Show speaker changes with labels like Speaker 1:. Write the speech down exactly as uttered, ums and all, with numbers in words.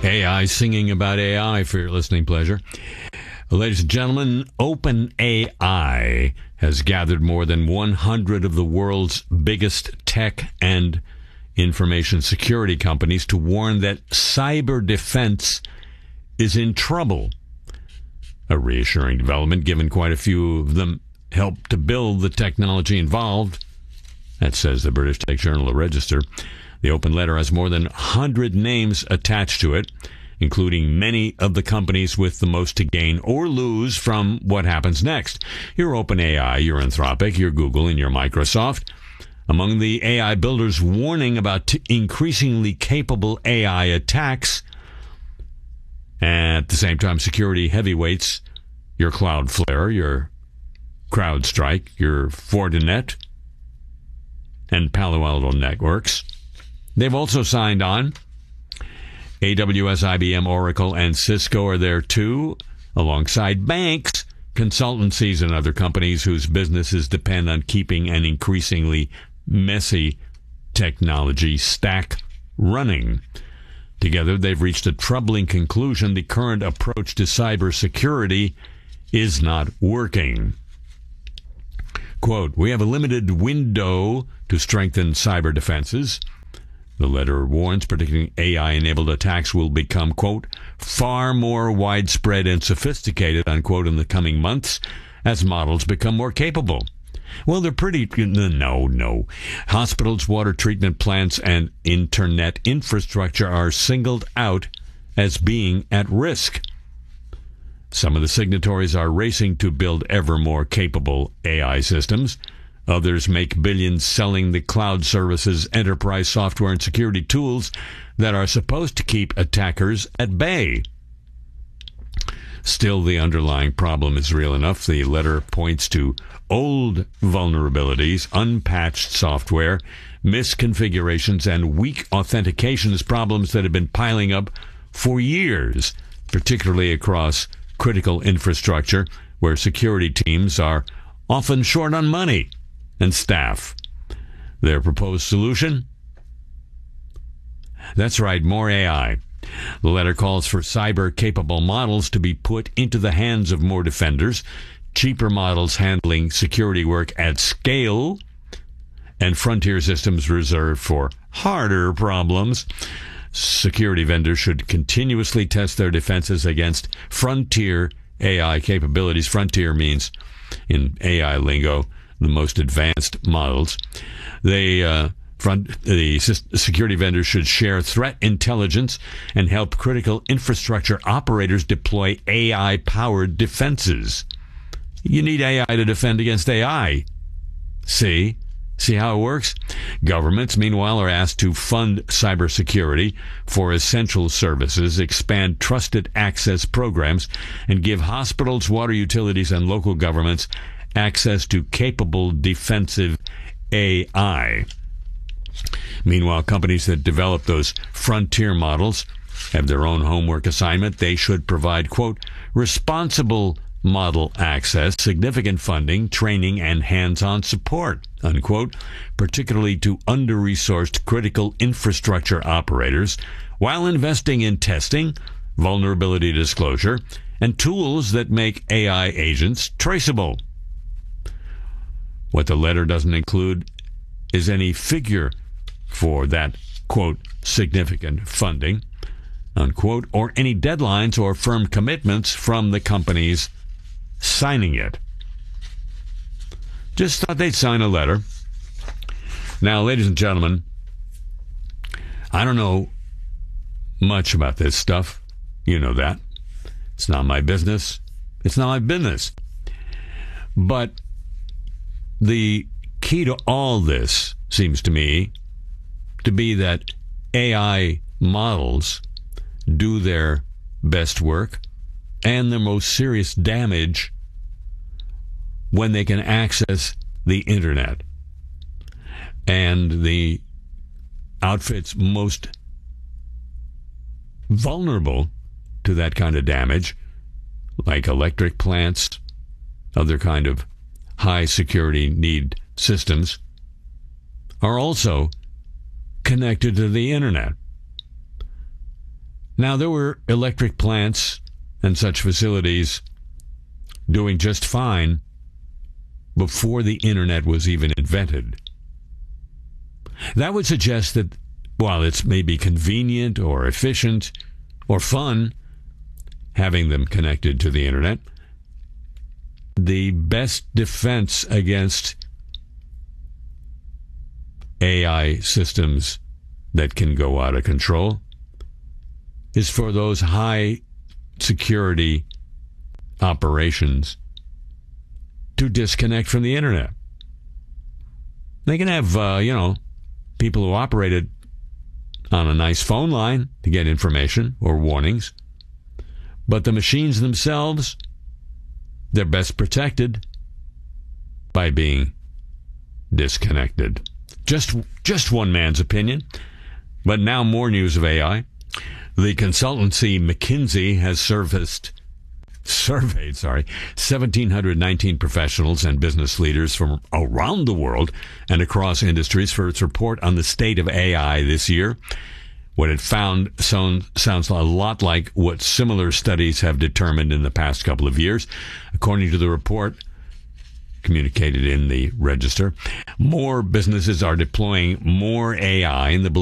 Speaker 1: A I singing about A I for your listening pleasure. Ladies and gentlemen, OpenAI has gathered more than one hundred of the world's biggest tech and information security companies to warn that cyber defense is in trouble. A reassuring development, given quite a few of them helped to build the technology involved. That says the British Tech Journal, The Register. The open letter has more than one hundred names attached to it, including many of the companies with the most to gain or lose from what happens next. Your OpenAI, your Anthropic, your Google, and your Microsoft. Among the A I builders warning about t- increasingly capable A I attacks, at the same time, security heavyweights, your Cloudflare, your CrowdStrike, your Fortinet, and Palo Alto Networks. They've also signed on. A W S, I B M, Oracle, and Cisco are there too, alongside banks, consultancies, and other companies whose businesses depend on keeping an increasingly messy technology stack running. Together, they've reached a troubling conclusion. The current approach to cybersecurity is not working. Quote, "We have a limited window to strengthen cyber defenses." The letter warns, predicting A I-enabled attacks will become, quote, "far more widespread and sophisticated," unquote, in the coming months as models become more capable. Well, they're pretty... No, no. Hospitals, water treatment plants, and internet infrastructure are singled out as being at risk. Some of the signatories are racing to build ever more capable A I systems. Others make billions selling the cloud services, enterprise software, and security tools that are supposed to keep attackers at bay. Still, the underlying problem is real enough. The letter points to old vulnerabilities, unpatched software, misconfigurations, and weak authentication as problems that have been piling up for years, particularly across critical infrastructure where security teams are often short on money and staff. Their proposed solution? That's right, more A I. The letter calls for cyber-capable models to be put into the hands of more defenders, cheaper models handling security work at scale, and frontier systems reserved for harder problems. Security vendors should continuously test their defenses against frontier A I capabilities. Frontier means, in A I lingo, the most advanced models. They, uh, front, the security vendors should share threat intelligence and help critical infrastructure operators deploy A I-powered defenses. You need A I to defend against A I. See? See how it works? Governments, meanwhile, are asked to fund cybersecurity for essential services, expand trusted access programs, and give hospitals, water utilities, and local governments access to capable defensive A I. Meanwhile, companies that develop those frontier models have their own homework assignment. They should provide, quote, responsible model access, significant funding, training, and hands-on support, unquote, particularly to under-resourced critical infrastructure operators, while investing in testing, vulnerability disclosure, and tools that make A I agents traceable. What the letter doesn't include is any figure for that, quote, significant funding, unquote, or any deadlines or firm commitments from the companies signing it. Just thought they'd sign a letter. Now, ladies and gentlemen, I don't know much about this stuff. You know that. It's not my business. It's not my business. But the key to all this seems to me to be that A I models do their best work and their most serious damage when they can access the internet. And the outfits most vulnerable to that kind of damage, like electric plants, other kind of high security need systems, are also connected to the internet. Now, there were electric plants and such facilities doing just fine before the internet was even invented. That would suggest that while it's maybe convenient or efficient or fun having them connected to the internet, the best defense against A I systems that can go out of control is for those high security operations to disconnect from the internet. They can have, uh, you know, people who operate it on a nice phone line to get information or warnings, but the machines themselves, they're best protected by being disconnected. Just, just one man's opinion, but now more news of A I. The consultancy McKinsey has surfaced, surveyed, sorry, one thousand seven hundred nineteen professionals and business leaders from around the world and across industries for its report on the state of A I this year. What it found sound, sounds a lot like what similar studies have determined in the past couple of years. According to the report, communicated in the Register, more businesses are deploying more A I in the belief